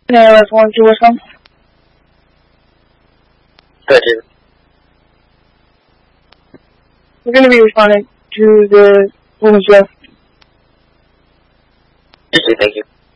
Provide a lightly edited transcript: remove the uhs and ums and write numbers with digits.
ALS 1, to what's on? Good, dude. We're going to be responding to the woman's left. Thank you.